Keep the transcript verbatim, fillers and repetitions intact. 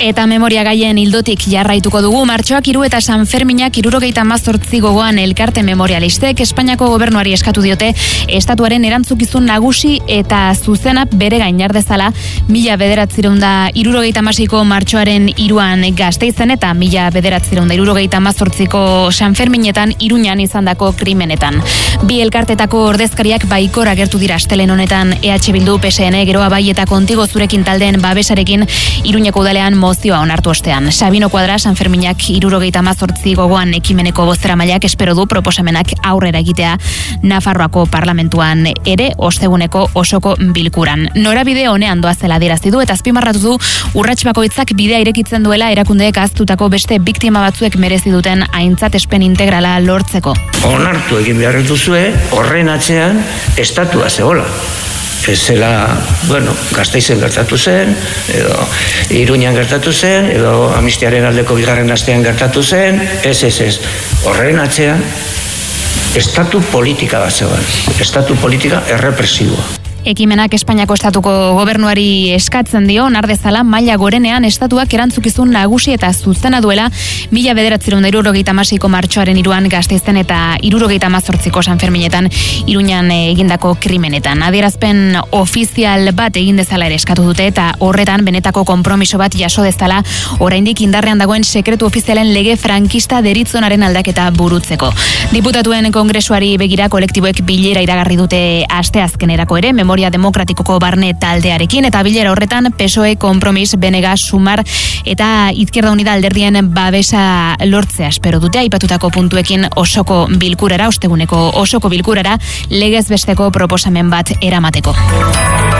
Eta memoria gaien ildotik jarraituko dugu. Martxoak hiru eta San Ferminak hirurogeita hamazortzi gogoan elkarte memorialistek Espainiako gobernuari eskatu diote estatuaren erantzukizun nagusi eta zuzena bere gain har dezala mila bederatziehun eta hirurogeita hamaseiko martxoaren hiruan Gasteizen eta mila bederatziehun eta hirurogeita hamazortziko San Ferminetan Iruñan izandako krimenetan. Bi elkartetako ordezkariak baikor agertu dira astelehen honetan E H Bildu, P S N, Geroa Bai eta Kontigo Zurekin taldeen babesarekin Iruñeko udalean mozioa onartu ostean. Sabino Kuadra, San Ferminak hirurogeita hamazortzi gogoan ekimeneko bozeramaileak espero du proposamenak aurrera egitea Nafarroako parlamentuan ere osteguneko osoko bilkuran. Norabide honean doazela adierazi du eta azpimarratu du urrats bakoitzak bidea irekitzen duela erakundeek ahaztutako beste biktima batzuek merezi duten aintzatespen integrala lortzeko. Onartu egin behar duzue horren atzean estatua zegoela. Ez zela, bueno, Gasteizen gertatu zen, edo Iruñan gertatu zen, edo Amnistiaren aldeko bigarren astean gertatu zen, ez, ez, ez. Horren atzean, estatu politika bat zegoen. Estatu politika errepresiboa. Ekimenak Espainiako estatuko gobernuari eskatzen dio, nar dezala maila gorenean estatuak erantzukizun nagusi eta zuzena duela mila bederatziehun eta hirurogeita hamaseiko martxoaren hiruan Gasteizen eta hirurogeita hamazortziko San Ferminetan Iruñan egindako krimenetan. Adierazpen ofizial bat egin dezala ere eskatu dute eta horretan benetako konpromiso bat jaso dezala oraindik indarrean dagoen sekretu ofizialen lege frankista deritzonaren aldaketa burutzeko. Diputatuen kongresuari begira kolektiboek bilera iragarri dute asteazkenerako ere, memoria demokratikoko barne taldearekin eta bilera horretan P S O E, Kompromis, Benega, Sumar eta Izquierda Unida alderdien babesa lortzea espero dute aipatutako puntuekin osoko bilkurara, osteguneko osoko bilkurara legez besteko proposamen bat eramateko.